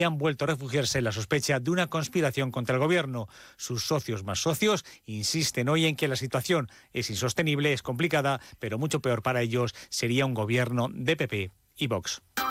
han vuelto a refugiarse en la sospecha de una conspiración contra el gobierno. Sus socios más socios insisten hoy en que la situación es insostenible, es complicada, pero mucho peor para ellos sería un gobierno de PP y Vox.